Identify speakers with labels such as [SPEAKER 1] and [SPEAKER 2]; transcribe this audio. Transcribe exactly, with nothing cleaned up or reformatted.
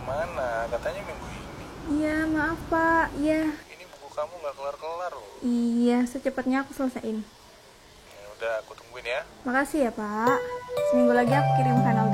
[SPEAKER 1] Mana? Katanya minggu ini.
[SPEAKER 2] Iya, maaf Pak. Iya.
[SPEAKER 1] Ini buku kamu nggak kelar-kelar loh.
[SPEAKER 2] Iya, secepatnya aku selesaiin.
[SPEAKER 1] Ya udah, aku tungguin ya.
[SPEAKER 2] Makasih ya Pak. Seminggu lagi aku kirim final